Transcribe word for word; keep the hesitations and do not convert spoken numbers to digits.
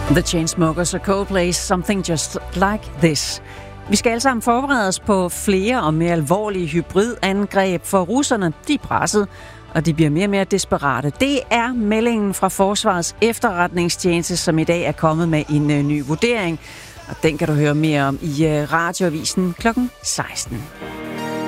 The Chainsmokers og Coldplay, Something Just Like This. Vi skal alle sammen forberede os på flere og mere alvorlige hybridangreb, for russerne, de er presset, og de bliver mere og mere desperate. Det er meldingen fra Forsvarets efterretningstjeneste, som i dag er kommet med en ny vurdering. Og den kan du høre mere om i Radioavisen klokken seksten.